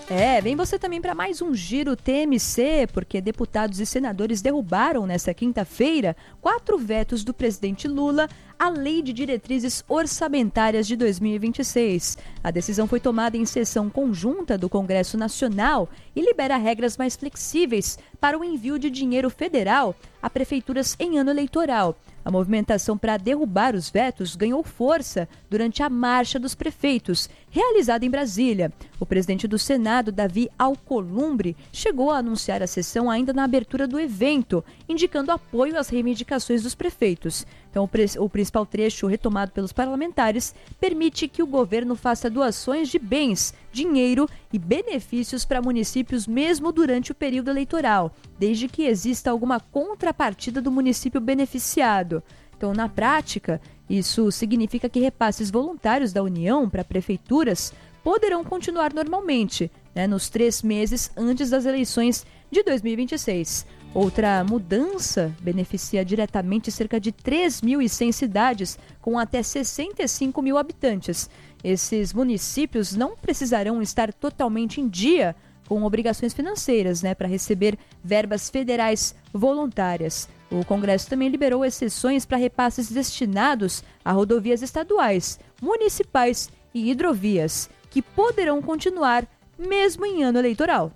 Vem você também para mais um Giro TMC, porque deputados e senadores derrubaram nesta quinta-feira 4 vetos do presidente Lula à Lei de Diretrizes Orçamentárias de 2026. A decisão foi tomada em sessão conjunta do Congresso Nacional e libera regras mais flexíveis para o envio de dinheiro federal a prefeituras em ano eleitoral. A movimentação para derrubar os vetos ganhou força durante a Marcha dos Prefeitos, realizada em Brasília. O presidente do Senado, Davi Alcolumbre, chegou a anunciar a sessão ainda na abertura do evento, indicando apoio às reivindicações dos prefeitos. Então, o principal trecho retomado pelos parlamentares permite que o governo faça doações de bens, dinheiro e benefícios para municípios mesmo durante o período eleitoral, desde que exista alguma contrapartida do município beneficiado. Então, na prática, isso significa que repasses voluntários da União para prefeituras poderão continuar normalmente, nos 3 meses antes das eleições de 2026. Outra mudança beneficia diretamente cerca de 3.100 cidades com até 65 mil habitantes. Esses municípios não precisarão estar totalmente em dia com obrigações financeiras, para receber verbas federais voluntárias. O Congresso também liberou exceções para repasses destinados a rodovias estaduais, municipais e hidrovias, que poderão continuar mesmo em ano eleitoral.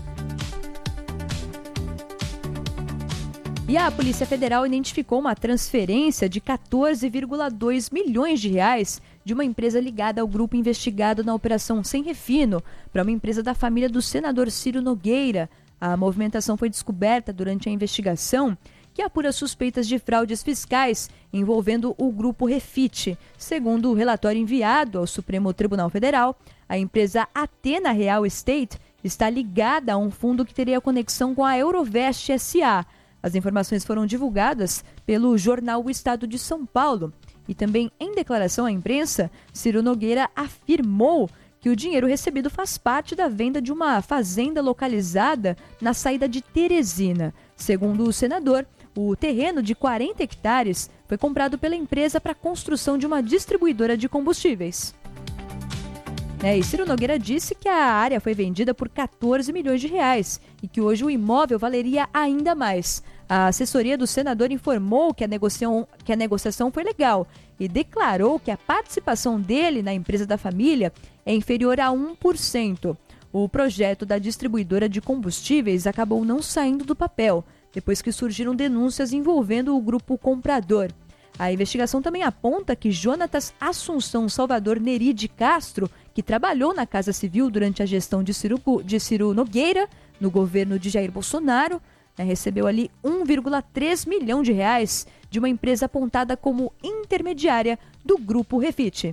E a Polícia Federal identificou uma transferência de 14,2 milhões de reais de uma empresa ligada ao grupo investigado na Operação Sem Refino para uma empresa da família do senador Ciro Nogueira. A movimentação foi descoberta durante a investigação que apura suspeitas de fraudes fiscais envolvendo o grupo Refit. Segundo o relatório enviado ao Supremo Tribunal Federal, a empresa Athena Real Estate está ligada a um fundo que teria conexão com a Eurovest S.A. As informações foram divulgadas pelo jornal O Estado de São Paulo. E também, em declaração à imprensa, Ciro Nogueira afirmou que o dinheiro recebido faz parte da venda de uma fazenda localizada na saída de Teresina. Segundo o senador, o terreno de 40 hectares foi comprado pela empresa para a construção de uma distribuidora de combustíveis. E Ciro Nogueira disse que a área foi vendida por 14 milhões de reais e que hoje o imóvel valeria ainda mais. A assessoria do senador informou que a negociação foi legal e declarou que a participação dele na empresa da família é inferior a 1%. O projeto da distribuidora de combustíveis acabou não saindo do papel, depois que surgiram denúncias envolvendo o grupo comprador. A investigação também aponta que Jonatas Assunção Salvador Neri de Castro, que trabalhou na Casa Civil durante a gestão de Ciro Nogueira, no governo de Jair Bolsonaro, recebeu ali 1,3 milhão de reais de uma empresa apontada como intermediária do grupo Refit.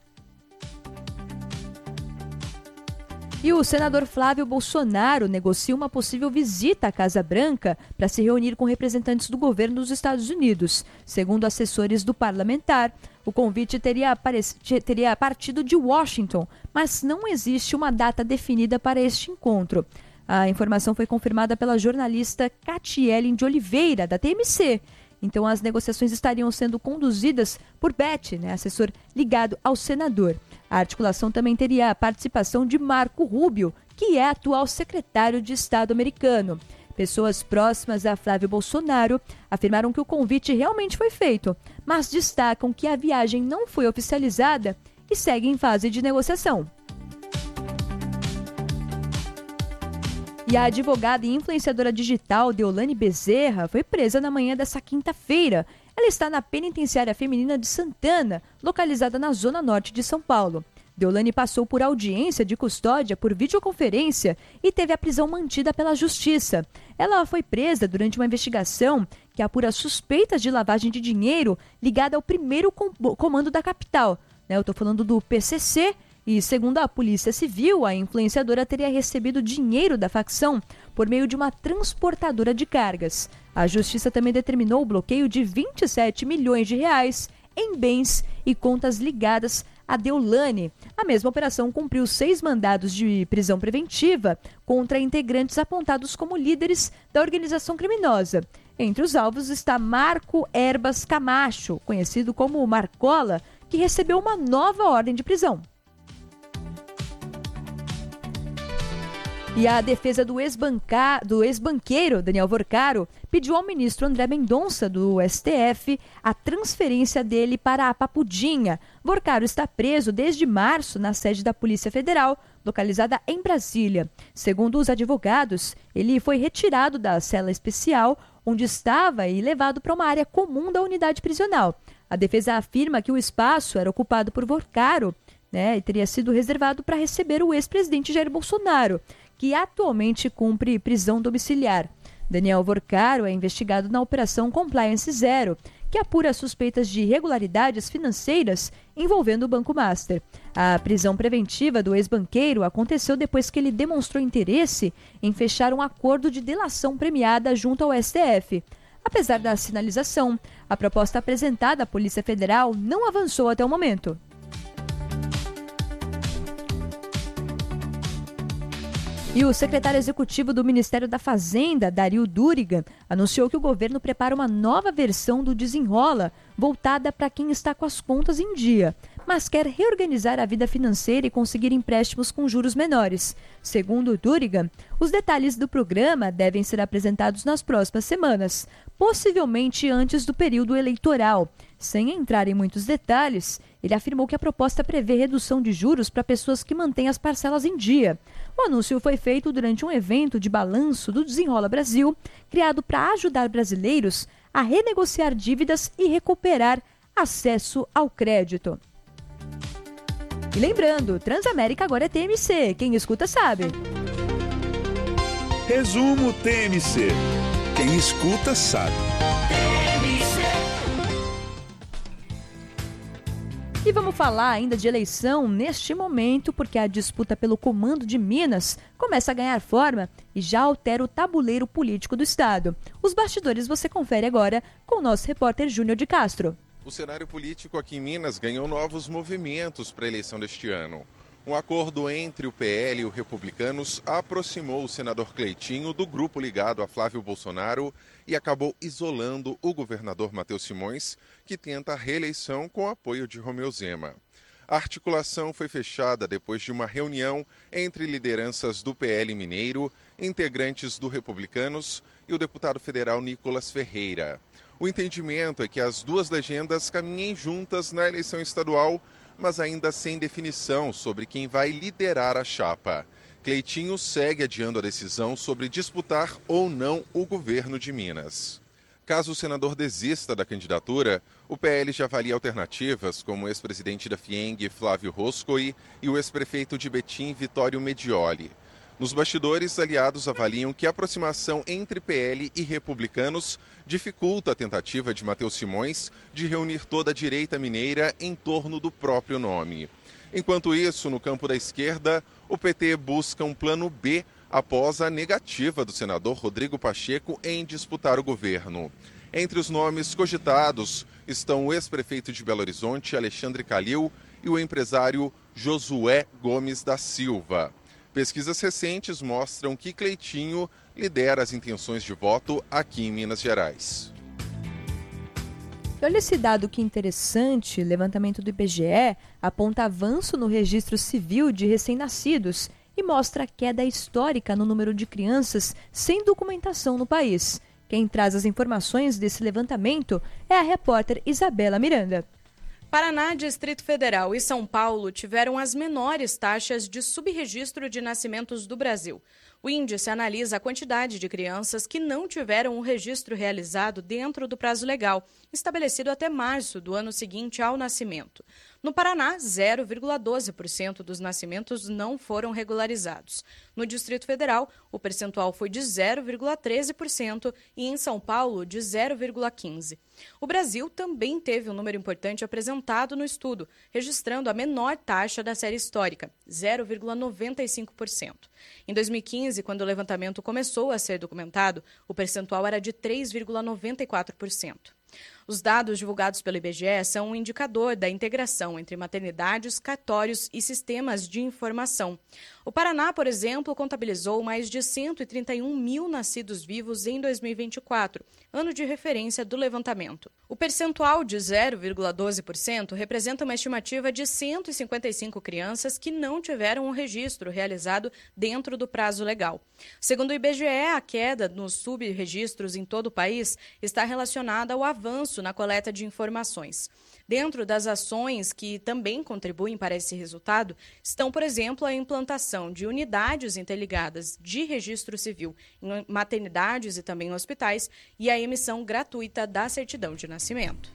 E o senador Flávio Bolsonaro negocia uma possível visita à Casa Branca para se reunir com representantes do governo dos Estados Unidos. Segundo assessores do parlamentar, o convite teria partido de Washington, mas não existe uma data definida para este encontro. A informação foi confirmada pela jornalista Catiele de Oliveira, da TMC. Então, as negociações estariam sendo conduzidas por Beth, assessor ligado ao senador. A articulação também teria a participação de Marco Rubio, que é atual secretário de Estado americano. Pessoas próximas a Flávio Bolsonaro afirmaram que o convite realmente foi feito, mas destacam que a viagem não foi oficializada e segue em fase de negociação. E a advogada e influenciadora digital Deolane Bezerra foi presa na manhã dessa quinta-feira. Ela está na penitenciária feminina de Santana, localizada na zona norte de São Paulo. Deolane passou por audiência de custódia por videoconferência e teve a prisão mantida pela Justiça. Ela foi presa durante uma investigação que apura suspeitas de lavagem de dinheiro ligada ao primeiro comando da capital. Eu estou falando do PCC. E, segundo a Polícia Civil, a influenciadora teria recebido dinheiro da facção por meio de uma transportadora de cargas. A Justiça também determinou o bloqueio de 27 milhões de reais em bens e contas ligadas a Deolane. A mesma operação cumpriu 6 mandados de prisão preventiva contra integrantes apontados como líderes da organização criminosa. Entre os alvos está Marco Herbas Camacho, conhecido como Marcola, que recebeu uma nova ordem de prisão. E a defesa do ex-banqueiro Daniel Vorcaro pediu ao ministro André Mendonça, do STF, a transferência dele para a Papudinha. Vorcaro está preso desde março na sede da Polícia Federal, localizada em Brasília. Segundo os advogados, ele foi retirado da cela especial onde estava e levado para uma área comum da unidade prisional. A defesa afirma que o espaço era ocupado por Vorcaro, e teria sido reservado para receber o ex-presidente Jair Bolsonaro, que atualmente cumpre prisão domiciliar. Daniel Vorcaro é investigado na Operação Compliance Zero, que apura suspeitas de irregularidades financeiras envolvendo o Banco Master. A prisão preventiva do ex-banqueiro aconteceu depois que ele demonstrou interesse em fechar um acordo de delação premiada junto ao STF. Apesar da sinalização, a proposta apresentada à Polícia Federal não avançou até o momento. E o secretário executivo do Ministério da Fazenda, Dario Durigan, anunciou que o governo prepara uma nova versão do Desenrola, voltada para quem está com as contas em dia, mas quer reorganizar a vida financeira e conseguir empréstimos com juros menores. Segundo Durigan, os detalhes do programa devem ser apresentados nas próximas semanas, possivelmente antes do período eleitoral. Sem entrar em muitos detalhes, ele afirmou que a proposta prevê redução de juros para pessoas que mantêm as parcelas em dia. O anúncio foi feito durante um evento de balanço do Desenrola Brasil, criado para ajudar brasileiros a renegociar dívidas e recuperar acesso ao crédito. E lembrando, Transamérica agora é TMC. Quem escuta sabe. Resumo TMC. Quem escuta sabe. E vamos falar ainda de eleição neste momento, porque a disputa pelo comando de Minas começa a ganhar forma e já altera o tabuleiro político do estado. Os bastidores você confere agora com o nosso repórter Júnior de Castro. O cenário político aqui em Minas ganhou novos movimentos para a eleição deste ano. Um acordo entre o PL e os Republicanos aproximou o senador Cleitinho do grupo ligado a Flávio Bolsonaro e acabou isolando o governador Matheus Simões, que tenta a reeleição com apoio de Romeu Zema. A articulação foi fechada depois de uma reunião entre lideranças do PL mineiro, integrantes do Republicanos e o deputado federal Nicolas Ferreira. O entendimento é que as duas legendas caminhem juntas na eleição estadual, mas ainda sem definição sobre quem vai liderar a chapa. Cleitinho segue adiando a decisão sobre disputar ou não o governo de Minas. Caso o senador desista da candidatura, o PL já avalia alternativas como o ex-presidente da FIENG, Flávio Roscoe, e o ex-prefeito de Betim, Vitório Medioli. Nos bastidores, aliados avaliam que a aproximação entre PL e Republicanos dificulta a tentativa de Matheus Simões de reunir toda a direita mineira em torno do próprio nome. Enquanto isso, no campo da esquerda, o PT busca um plano B após a negativa do senador Rodrigo Pacheco em disputar o governo. Entre os nomes cogitados estão o ex-prefeito de Belo Horizonte, Alexandre Calil, e o empresário Josué Gomes da Silva. Pesquisas recentes mostram que Cleitinho lidera as intenções de voto aqui em Minas Gerais. Olha esse dado que interessante, levantamento do IBGE aponta avanço no registro civil de recém-nascidos e mostra a queda histórica no número de crianças sem documentação no país. Quem traz as informações desse levantamento é a repórter Isabela Miranda. Paraná, Distrito Federal e São Paulo tiveram as menores taxas de subregistro de nascimentos do Brasil. O índice analisa a quantidade de crianças que não tiveram o registro realizado dentro do prazo legal, estabelecido até março do ano seguinte ao nascimento. No Paraná, 0,12% dos nascimentos não foram regularizados. No Distrito Federal, o percentual foi de 0,13% e em São Paulo, de 0,15%. O Brasil também teve um número importante apresentado no estudo, registrando a menor taxa da série histórica, 0,95%. Em 2015, quando o levantamento começou a ser documentado, o percentual era de 3,94%. Os dados divulgados pelo IBGE são um indicador da integração entre maternidades, cartórios e sistemas de informação. O Paraná, por exemplo, contabilizou mais de 131 mil nascidos vivos em 2024, ano de referência do levantamento. O percentual de 0,12% representa uma estimativa de 155 crianças que não tiveram um registro realizado dentro do prazo legal. Segundo o IBGE, a queda nos subregistros em todo o país está relacionada ao avanço na coleta de informações. Dentro das ações que também contribuem para esse resultado estão, por exemplo, a implantação de unidades interligadas de registro civil em maternidades e também em hospitais e a emissão gratuita da certidão de nascimento.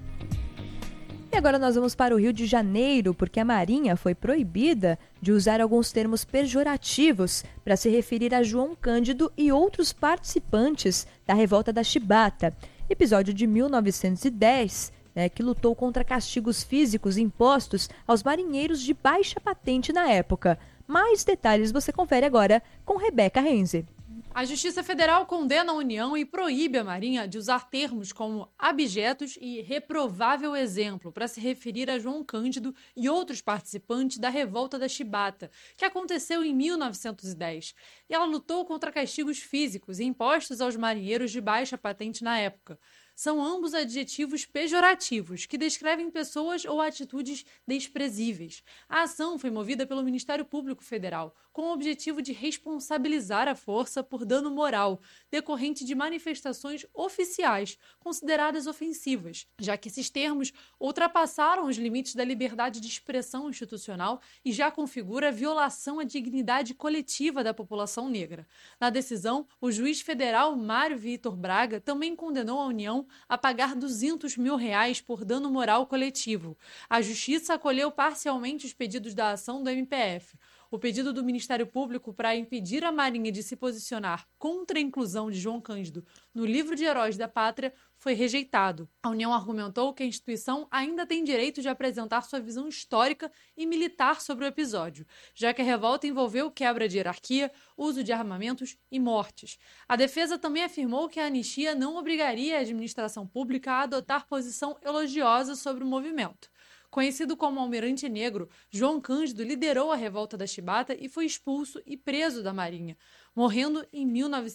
E agora nós vamos para o Rio de Janeiro, porque a Marinha foi proibida de usar alguns termos pejorativos para se referir a João Cândido e outros participantes da Revolta da Chibata, episódio de 1910, que lutou contra castigos físicos impostos aos marinheiros de baixa patente na época. Mais detalhes você confere agora com Rebeca Renze. A Justiça Federal condena a União e proíbe a Marinha de usar termos como abjetos e reprovável exemplo para se referir a João Cândido e outros participantes da Revolta da Chibata, que aconteceu em 1910. E ela lutou contra castigos físicos impostos aos marinheiros de baixa patente na época. São ambos adjetivos pejorativos, que descrevem pessoas ou atitudes desprezíveis. A ação foi movida pelo Ministério Público Federal, com o objetivo de responsabilizar a força por dano moral, decorrente de manifestações oficiais, consideradas ofensivas, já que esses termos ultrapassaram os limites da liberdade de expressão institucional e já configura violação à dignidade coletiva da população negra. Na decisão, o juiz federal Mário Vitor Braga também condenou a União a pagar R$200 mil por dano moral coletivo. A Justiça acolheu parcialmente os pedidos da ação do MPF. O pedido do Ministério Público para impedir a Marinha de se posicionar contra a inclusão de João Cândido no livro de heróis da pátria foi rejeitado. A União argumentou que a instituição ainda tem direito de apresentar sua visão histórica e militar sobre o episódio, já que a revolta envolveu quebra de hierarquia, uso de armamentos e mortes. A defesa também afirmou que a anistia não obrigaria a administração pública a adotar posição elogiosa sobre o movimento. Conhecido como Almirante Negro, João Cândido liderou a Revolta da Chibata e foi expulso e preso da Marinha, morrendo em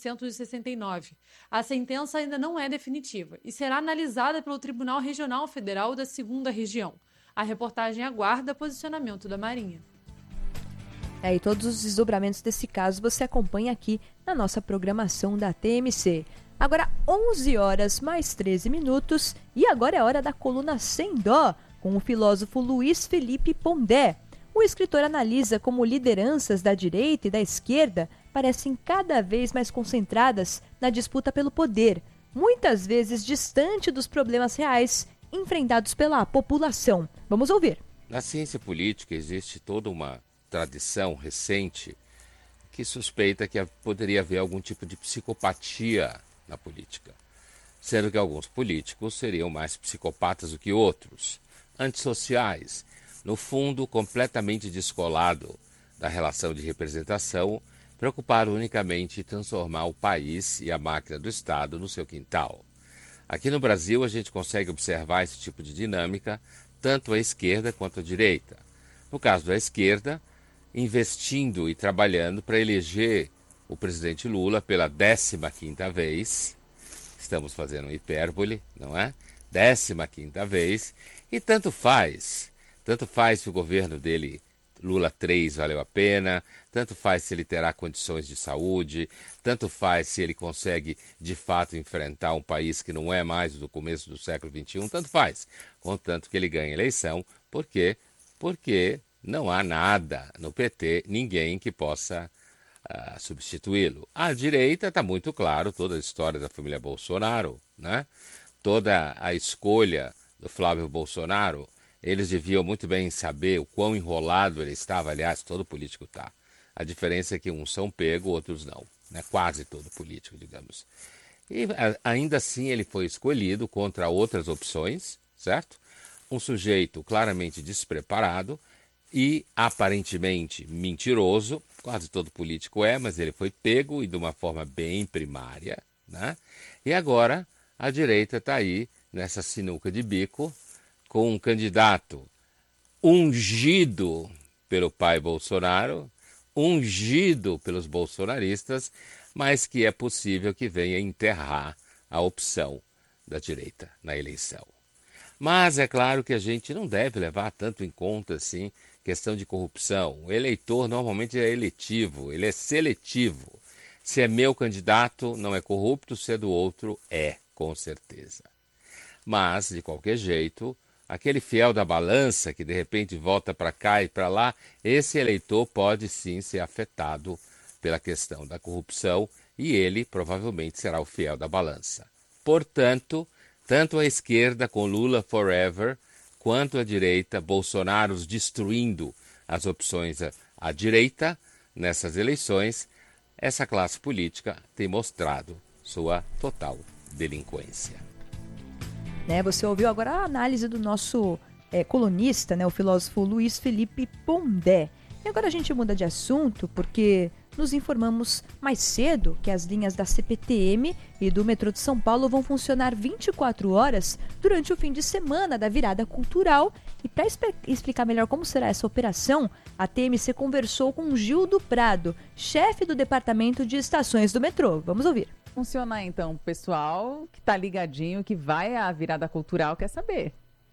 1969. A sentença ainda não é definitiva e será analisada pelo Tribunal Regional Federal da 2ª Região. A reportagem aguarda posicionamento da Marinha. E todos os desdobramentos desse caso você acompanha aqui na nossa programação da TMC. Agora 11 horas mais 13 minutos e agora é hora da coluna Sem Dó, com o filósofo Luiz Felipe Pondé. O escritor analisa como lideranças da direita e da esquerda parecem cada vez mais concentradas na disputa pelo poder, muitas vezes distante dos problemas reais enfrentados pela população. Vamos ouvir. Na ciência política existe toda uma tradição recente que suspeita que poderia haver algum tipo de psicopatia na política, sendo que alguns políticos seriam mais psicopatas do que outros, antissociais, no fundo completamente descolado da relação de representação, preocupado unicamente em transformar o país e a máquina do Estado no seu quintal. Aqui no Brasil a gente consegue observar esse tipo de dinâmica tanto à esquerda quanto à direita. No caso da esquerda, investindo e trabalhando para eleger o presidente Lula pela 15ª vez, estamos fazendo uma hipérbole, não é? 15ª vez, e tanto faz se o governo dele, Lula 3, valeu a pena, tanto faz se ele terá condições de saúde, tanto faz se ele consegue de fato enfrentar um país que não é mais do começo do século XXI, tanto faz, contanto que ele ganhe a eleição, porque não há nada no PT, ninguém que possa substituí-lo. À direita está muito claro toda a história da família Bolsonaro, né? Toda a escolha do Flávio Bolsonaro, eles deviam muito bem saber o quão enrolado ele estava, aliás, todo político está. A diferença é que uns são pegos, outros não, né? Quase todo político, digamos. E ainda assim ele foi escolhido contra outras opções, certo? Um sujeito claramente despreparado e aparentemente mentiroso, quase todo político é, mas ele foi pego e de uma forma bem primária, né? E agora a direita está aí nessa sinuca de bico com um candidato ungido pelo pai Bolsonaro, ungido pelos bolsonaristas, mas que é possível que venha enterrar a opção da direita na eleição. Mas é claro que a gente não deve levar tanto em conta assim questão de corrupção. O eleitor normalmente é eletivo, ele é seletivo. Se é meu candidato, não é corrupto, se é do outro, é, com certeza. Mas, de qualquer jeito, aquele fiel da balança que de repente volta para cá e para lá, esse eleitor pode sim ser afetado pela questão da corrupção e ele provavelmente será o fiel da balança. Portanto, tanto a esquerda com Lula forever, quanto a direita, Bolsonaro destruindo as opções à direita nessas eleições, essa classe política tem mostrado sua total delinquência. Você ouviu agora a análise do nosso colunista, o filósofo Luiz Felipe Pondé. E agora a gente muda de assunto porque nos informamos mais cedo que as linhas da CPTM e do metrô de São Paulo vão funcionar 24 horas durante o fim de semana da virada cultural. E para explicar melhor como será essa operação, a TMC conversou com Gildo Prado, chefe do departamento de estações do metrô. Vamos ouvir. Funcionar então, pessoal que está ligadinho, que vai à virada cultural, quer saber.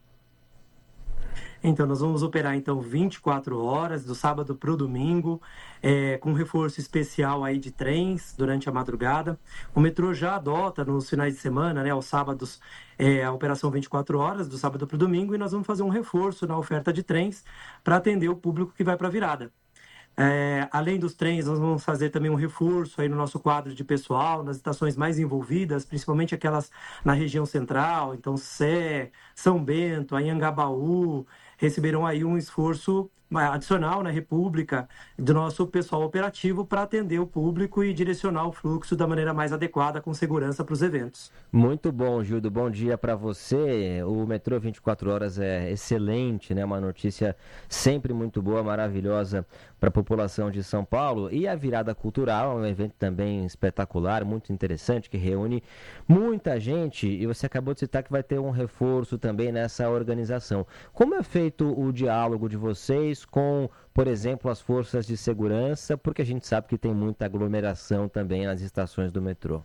Então, nós vamos operar 24 horas, do sábado para o domingo, com reforço especial aí de trens durante a madrugada. O metrô já adota nos finais de semana, aos sábados, a operação 24 horas, do sábado para o domingo, e nós vamos fazer um reforço na oferta de trens para atender o público que vai para a virada. Além dos trens, nós vamos fazer também um reforço aí no nosso quadro de pessoal, nas estações mais envolvidas, principalmente aquelas na região central, então Sé, São Bento, Anhangabaú, receberão aí um esforço adicional na República do nosso pessoal operativo para atender o público e direcionar o fluxo da maneira mais adequada, com segurança para os eventos. Muito bom, Gildo. Bom dia para você. O metrô 24 horas é excelente, uma notícia sempre muito boa, maravilhosa para a população de São Paulo. E a virada cultural é um evento também espetacular, muito interessante, que reúne muita gente. E você acabou de citar que vai ter um reforço também nessa organização. Como é feito o diálogo de vocês com, por exemplo, as forças de segurança, porque a gente sabe que tem muita aglomeração também nas estações do metrô?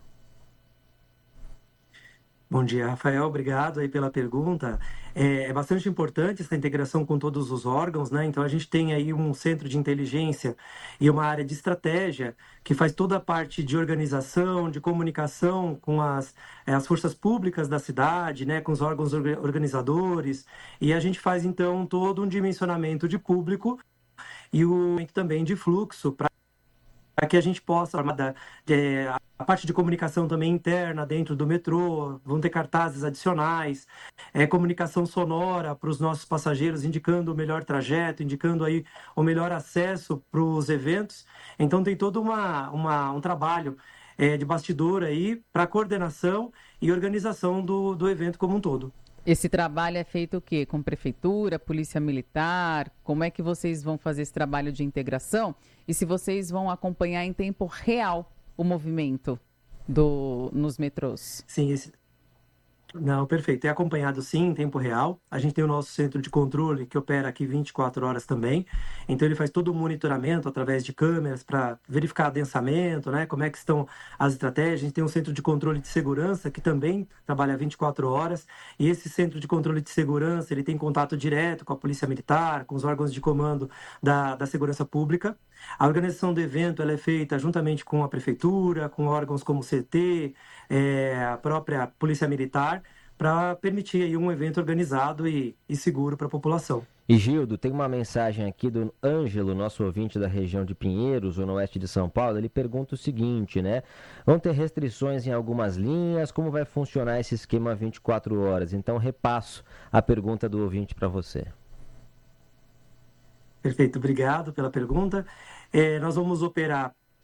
Bom dia, Rafael. Obrigado aí pela pergunta. É bastante importante essa integração com todos os órgãos, Então, a gente tem aí um centro de inteligência e uma área de estratégia que faz toda a parte de organização, de comunicação com as forças públicas da cidade, com os órgãos organizadores. E a gente faz, então, todo um dimensionamento de público e o também de fluxo para que a gente possa, a parte de comunicação também interna dentro do metrô, vão ter cartazes adicionais, comunicação sonora para os nossos passageiros, indicando o melhor trajeto, indicando aí o melhor acesso para os eventos. Então tem todo um trabalho de bastidor aí para coordenação e organização do evento como um todo. Esse trabalho é feito o quê? Com prefeitura, polícia militar? Como é que vocês vão fazer esse trabalho de integração? E se vocês vão acompanhar em tempo real o movimento nos metrôs? Sim, Não, perfeito. É acompanhado sim em tempo real. A gente tem o nosso centro de controle que opera aqui 24 horas também. Então ele faz todo o monitoramento através de câmeras para verificar adensamento, como é que estão as estratégias. A gente tem um centro de controle de segurança que também trabalha 24 horas. E esse centro de controle de segurança, ele tem contato direto com a Polícia Militar, com os órgãos de comando da Segurança Pública. A organização do evento ela é feita juntamente com a Prefeitura, com órgãos como o CT, a própria Polícia Militar, para permitir aí um evento organizado e seguro para a população. E Gildo, tem uma mensagem aqui do Ângelo, nosso ouvinte da região de Pinheiros, no oeste de São Paulo. Ele pergunta o seguinte, Vão ter restrições em algumas linhas? Como vai funcionar esse esquema 24 horas? Então, repasso a pergunta do ouvinte para você. Perfeito, obrigado pela pergunta. Nós vamos operar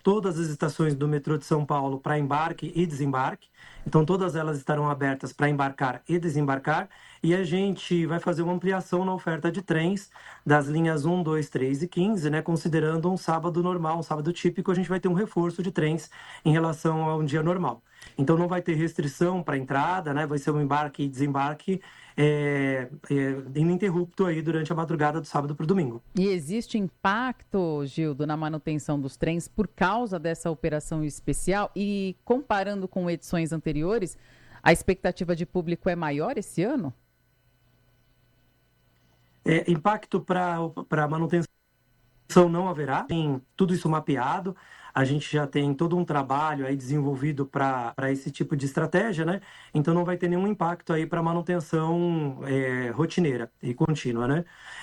todas as estações do metrô de São Paulo para embarque e desembarque. Então, todas elas estarão abertas para embarcar e desembarcar. E a gente vai fazer uma ampliação na oferta de trens das linhas 1, 2, 3 e 15, né? Considerando um sábado normal, um sábado típico, a gente vai ter um reforço de trens em relação a um dia normal. Então, não vai ter restrição para entrada, né? Vai ser um embarque e desembarque ininterrupto aí durante a madrugada do sábado para o domingo. E existe impacto, Gildo, na manutenção dos trens por causa dessa operação especial? E comparando com edições anteriores, a expectativa de público é maior esse ano? Impacto para manutenção não haverá, tem tudo isso mapeado. A gente já tem todo um trabalho aí desenvolvido para esse tipo de estratégia, né? Então não vai ter nenhum impacto aí para manutenção rotineira e contínua, né?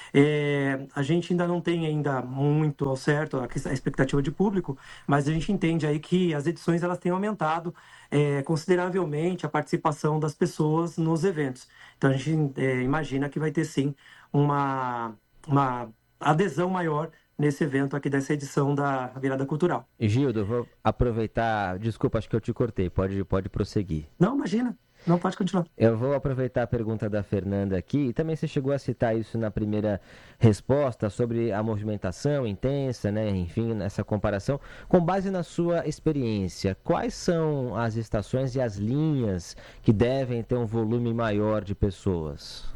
A gente ainda não tem ainda muito ao certo a expectativa de público, mas a gente entende aí que as edições elas têm aumentado consideravelmente a participação das pessoas nos eventos. Então a gente imagina que vai ter sim uma adesão maior nesse evento aqui dessa edição da Virada Cultural. Gildo, vou aproveitar, desculpa, acho que eu te cortei, pode prosseguir. Não, imagina, não, pode continuar. Eu vou aproveitar a pergunta da Fernanda aqui, e também você chegou a citar isso na primeira resposta, sobre a movimentação intensa, né, enfim, nessa comparação. Com base na sua experiência, quais são as estações e as linhas que devem ter um volume maior de pessoas?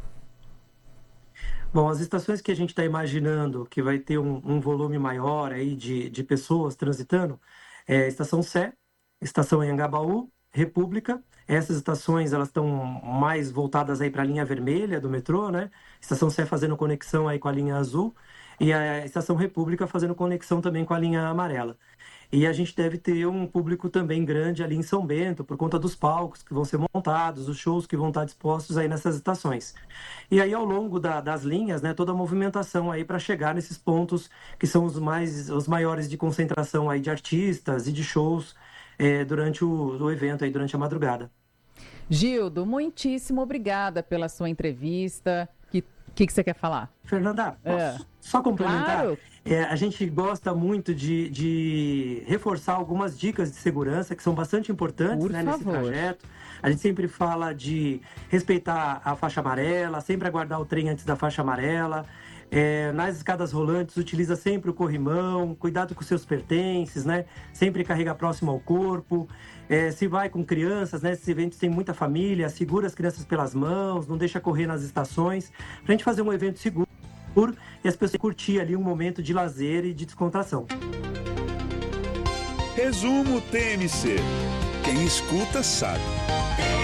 Bom, as estações que a gente está imaginando que vai ter um volume maior aí de pessoas transitando é a Estação Sé, Estação Anhangabaú, República. Essas estações elas estão mais voltadas aí para a linha vermelha do metrô, né? Estação Sé fazendo conexão aí com a linha azul e a Estação República fazendo conexão também com a linha amarela. E a gente deve ter um público também grande ali em São Bento, por conta dos palcos que vão ser montados, os shows que vão estar dispostos aí nessas estações. E aí, ao longo das linhas, né, toda a movimentação aí para chegar nesses pontos que são os maiores de concentração aí de artistas e de shows durante o evento, aí, durante a madrugada. Gildo, muitíssimo obrigada pela sua entrevista. O que você quer falar? Fernanda, posso só complementar? Claro. A gente gosta muito de reforçar algumas dicas de segurança que são bastante importantes, né, nesse trajeto. A gente sempre fala de respeitar a faixa amarela, sempre aguardar o trem antes da faixa amarela. Nas escadas rolantes, utiliza sempre o corrimão, cuidado com seus pertences, né? Sempre carrega próximo ao corpo. Se vai com crianças, né? Esses eventos tem muita família, segura as crianças pelas mãos, não deixa correr nas estações, pra gente fazer um evento seguro e as pessoas curtir ali um momento de lazer e de descontração. Resumo TMC. Quem escuta sabe.